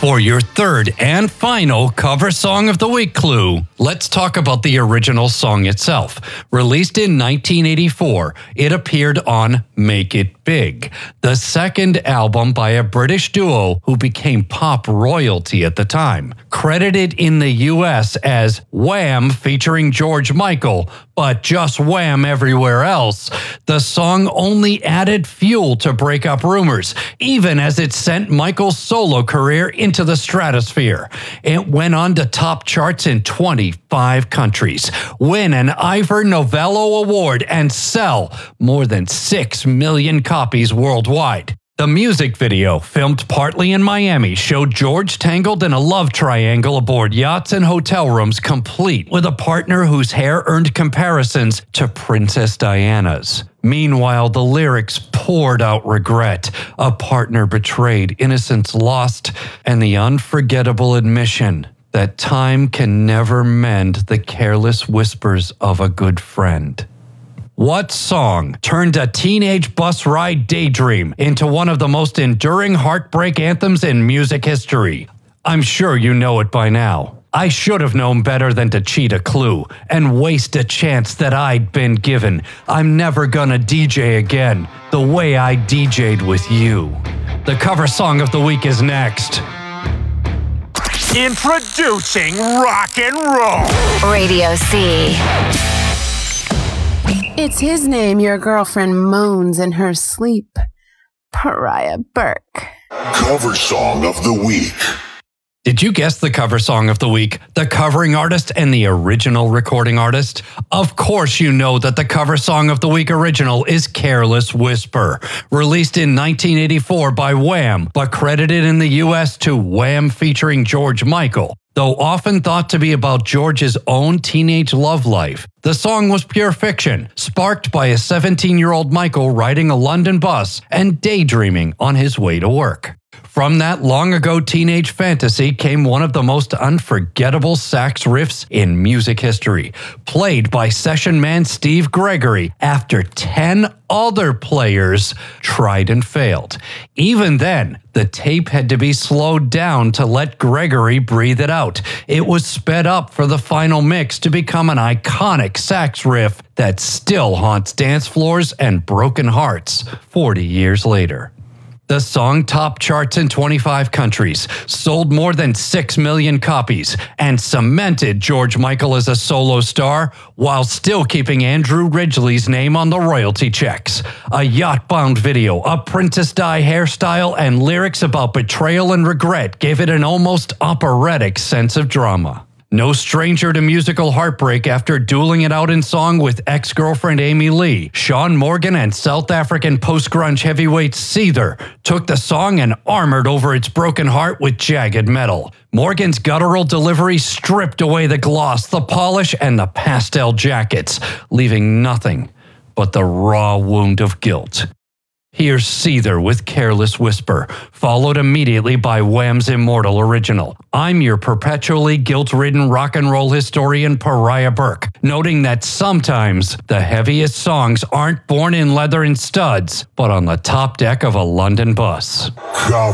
For your third and final cover song of the week clue, let's talk about the original song itself. Released in 1984, it appeared on Make It Big, the second album by a British duo who became pop royalty at the time. Credited in the US as Wham featuring George Michael, but just Wham everywhere else, the song only added fuel to breakup rumors, even as it sent Michael's solo career into the stratosphere. It went on to top charts in 25 countries, win an Ivor Novello Award, and sell more than 6 million copies worldwide. The music video, filmed partly in Miami, showed George tangled in a love triangle aboard yachts and hotel rooms, complete with a partner whose hair earned comparisons to Princess Diana's. Meanwhile, the lyrics poured out regret, a partner betrayed, innocence lost, and the unforgettable admission that time can never mend the careless whispers of a good friend. What song turned a teenage bus ride daydream into one of the most enduring heartbreak anthems in music history? I'm sure you know it by now. I should have known better than to cheat a clue and waste a chance that I'd been given. I'm never gonna DJ again the way I DJ'd with you. The cover song of the week is next. Introducing Rock and Roll Radio C. It's his name your girlfriend moans in her sleep. Pariah Burke. Cover song of the week. Did you guess the cover song of the week, the covering artist and the original recording artist? Of course you know that the cover song of the week original is Careless Whisper, released in 1984 by Wham, but credited in the US to Wham featuring George Michael. Though often thought to be about George's own teenage love life, the song was pure fiction, sparked by a 17-year-old Michael riding a London bus and daydreaming on his way to work. From that long-ago teenage fantasy came one of the most unforgettable sax riffs in music history, played by session man Steve Gregory after 10 other players tried and failed. Even then, the tape had to be slowed down to let Gregory breathe it out. It was sped up for the final mix to become an iconic sax riff that still haunts dance floors and broken hearts 40 years later. The song topped charts in 25 countries, sold more than 6 million copies, and cemented George Michael as a solo star while still keeping Andrew Ridgeley's name on the royalty checks. A yacht-bound video, a Princess Di hairstyle, and lyrics about betrayal and regret gave it an almost operatic sense of drama. No stranger to musical heartbreak after dueling it out in song with ex-girlfriend Amy Lee, Sean Morgan and South African post-grunge heavyweight Seether took the song and armored over its broken heart with jagged metal. Morgan's guttural delivery stripped away the gloss, the polish, and the pastel jackets, leaving nothing but the raw wound of guilt. Here's Seether with Careless Whisper, followed immediately by Wham's immortal original. I'm your perpetually guilt-ridden rock and roll historian Pariah Burke, noting that sometimes the heaviest songs aren't born in leather and studs, but on the top deck of a London bus.